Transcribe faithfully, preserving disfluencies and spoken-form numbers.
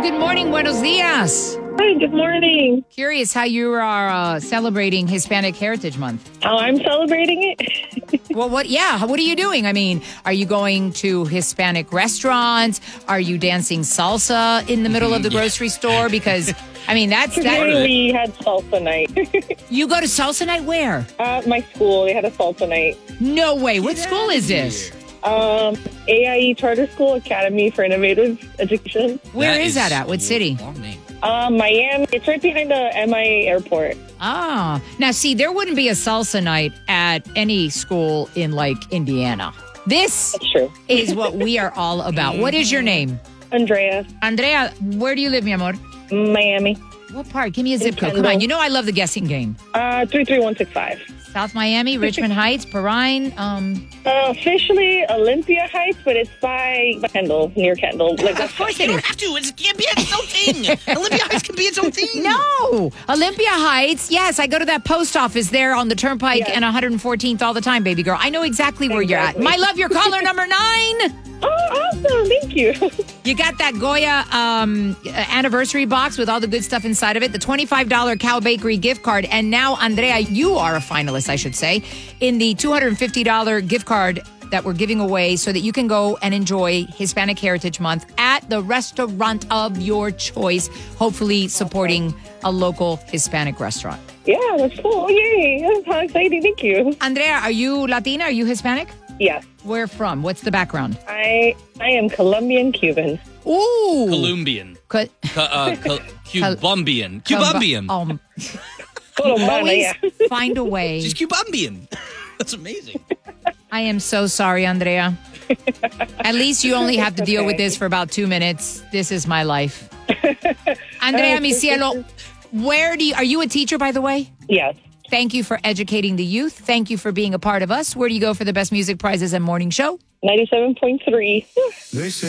good morning. Buenos dias. Hi, good morning. Curious how you are uh, celebrating Hispanic Heritage Month. Oh, I'm celebrating it. Well, what? Yeah, what are you doing? I mean, are you going to Hispanic restaurants? Are you dancing salsa in the middle of the grocery store? Because, I mean, that's Today that. we had salsa night. You go to salsa night where? At my school, they had a salsa night. No way. What school is this? Um, A I E Charter School Academy for Innovative Education. Where That is is that at? What city? Long name. Um, Miami. It's right behind the M I A airport. Ah, now see, there wouldn't be a salsa night at any school in like Indiana. This That's true. is what we are all about. What is your name? Andrea, Andrea, where do you live, mi amor? Miami. What part? Give me a zip code. Come Kendall. on. You know I love the guessing game. Uh, three three one six five. South Miami, Richmond Heights, Perrine. Um, Uh, officially Olympia Heights, but it's by Kendall, near Kendall. Like, of course You it don't is. have to. It can't be its own thing. Olympia Heights can be its own thing. No, Olympia Heights. Yes, I go to that post office there on the Turnpike Yes. and one hundred fourteenth all the time, baby girl. I know exactly where Exactly. you're at. My love, your caller number nine. oh, awesome. Thank you. You got that Goya um, anniversary box with all the good stuff inside of it, the twenty-five dollars Cow Bakery gift card. And now, Andrea, you are a finalist, I should say, in the two hundred fifty dollars gift card that we're giving away so that you can go and enjoy Hispanic Heritage Month at the restaurant of your choice, hopefully supporting a local Hispanic restaurant. Yeah, that's cool. Yay. That's how exciting. Thank you. Andrea, are you Latina? Are you Hispanic? Yes. Where from? What's the background? I I am Colombian Cuban. Ooh. Colombian. Co- Cu- uh, cu- Cubumbian. Cubumbian. Um, Colombana, always yeah. find a way. She's Cubumbian. That's amazing. I am so sorry, Andrea. At least you only have to deal with Okay. this for about two minutes. This is my life. Andrea, mi cielo, where do you, are you a teacher, by the way? Yes. Thank you for educating the youth. Thank you for being a part of us. Where do you go for the best music prizes and morning show? ninety-seven point three.